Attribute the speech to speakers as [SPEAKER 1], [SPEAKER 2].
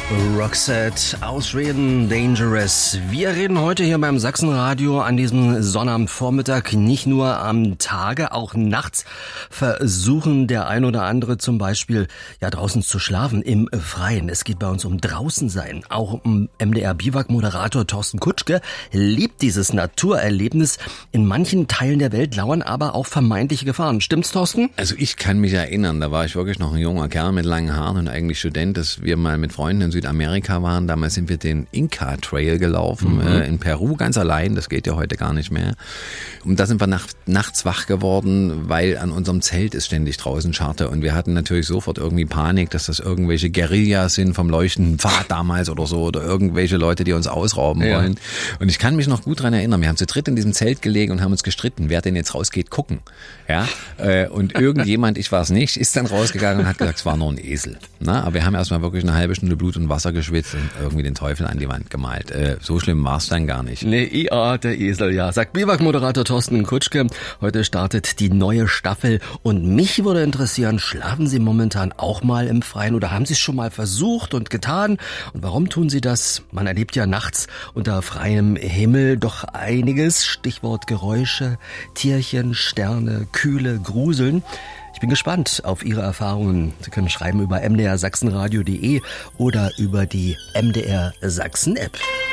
[SPEAKER 1] Roxette, Austrian Dangerous. Wir reden heute hier beim Sachsenradio an diesem Sonnabendvormittag nicht nur am Tage, auch nachts versuchen der ein oder andere zum Beispiel draußen zu schlafen im Freien. Es geht bei uns um draußen sein. Auch MDR-Biwak-Moderator Thorsten Kutschke liebt dieses Naturerlebnis. In manchen Teilen der Welt lauern aber auch vermeintliche Gefahren. Stimmt's, Thorsten?
[SPEAKER 2] Also ich kann mich erinnern, da war ich wirklich noch ein junger Kerl mit langen Haaren und eigentlich Student, dass wir mal mit Freunden in Südamerika waren. Damals sind wir den Inca Trail gelaufen, in Peru, ganz allein. Das geht ja heute gar nicht mehr. Und da sind wir nachts wach geworden, weil an unserem Zelt ist ständig draußen Scharte. Und wir hatten natürlich sofort irgendwie Panik, dass das irgendwelche Guerillas sind vom leuchtenden Pfad damals oder so, oder irgendwelche Leute, die uns ausrauben wollen. Und ich kann mich noch gut dran erinnern. Wir haben zu dritt in diesem Zelt gelegen und haben uns gestritten, wer denn jetzt rausgeht, gucken. Ja, und irgendjemand, ich war es nicht, ist dann rausgegangen und hat gesagt, es war nur ein Esel. Na, aber wir haben erstmal wirklich eine halbe Stunde Blut und Wasser geschwitzt und irgendwie den Teufel an die Wand gemalt. So schlimm war es dann gar nicht.
[SPEAKER 1] Nee, der Esel, ja. Sagt Biwak-Moderator Thorsten Kutschke. Heute startet die neue Staffel und mich würde interessieren, schlafen Sie momentan auch mal im Freien oder haben Sie es schon mal versucht und getan? Und warum tun Sie das? Man erlebt ja nachts unter freiem Himmel doch einiges. Stichwort Geräusche, Tierchen, Sterne, Kühle, Gruseln. Ich bin gespannt auf Ihre Erfahrungen. Sie können schreiben über mdrsachsenradio.de oder über die MDR Sachsen App.